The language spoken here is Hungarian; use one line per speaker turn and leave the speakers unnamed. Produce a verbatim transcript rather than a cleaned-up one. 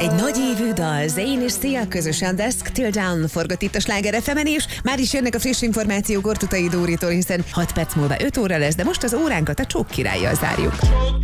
Egy nagy évű dal, Zayn és Sia közösen Dusk Till Dawn forgott itt a Sláger ef emen, és már is jönnek a friss információk Gortutai Dóritól, hiszen hat perc múlva öt óra lesz, de most az óránkat a Csók királlyal zárjuk.